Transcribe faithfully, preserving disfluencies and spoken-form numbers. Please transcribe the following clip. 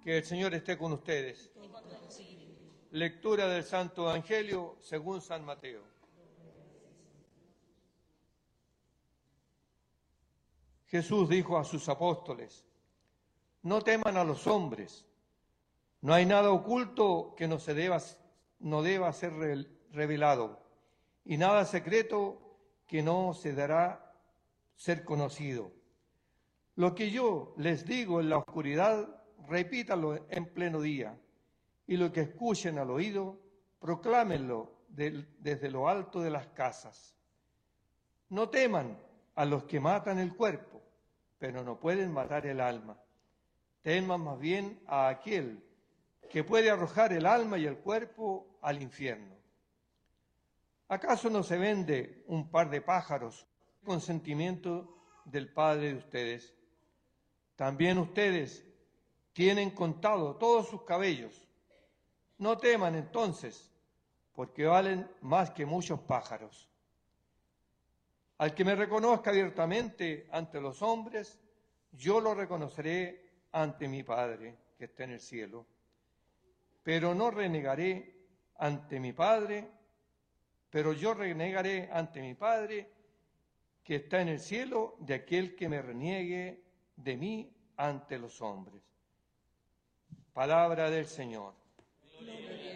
Que el Señor esté con ustedes. Lectura del Santo Evangelio según San Mateo. Jesús dijo a sus apóstoles: no teman a los hombres, no hay nada oculto que no se deba, no deba ser revelado, y nada secreto que no se dará ser conocido. Lo que yo les digo en la oscuridad, repítalo en pleno día, y lo que escuchen al oído, proclámenlo del, desde lo alto de las casas. No teman a los que matan el cuerpo, pero no pueden matar el alma. Teman más bien a aquel que puede arrojar el alma y el cuerpo al infierno. ¿Acaso no se vende un par de pájaros con consentimiento del Padre de ustedes? También ustedes tienen contado todos sus cabellos. No teman entonces, porque valen más que muchos pájaros. Al que me reconozca abiertamente ante los hombres, yo lo reconoceré ante mi Padre que está en el cielo. Pero no renegaré ante mi Padre, pero yo renegaré ante mi Padre que está en el cielo de aquel que me reniegue de mí ante los hombres. Palabra del Señor. Gloria.